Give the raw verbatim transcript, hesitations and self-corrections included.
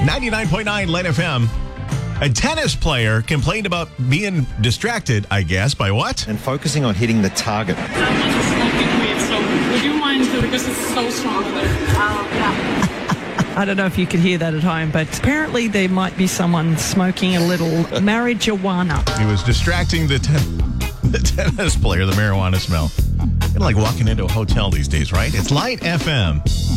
ninety-nine point nine Light F M. A tennis player complained about being distracted, I guess, by what? And focusing on hitting the target. I'm not smoking weed, so would you mind, because it's so strong that uh, yeah. I don't know if you could hear that at home, but apparently there might be someone smoking a little marijuana. He was distracting the, ten- the tennis player, the marijuana smell. Kind of like walking into a hotel these days, right? It's Light F M.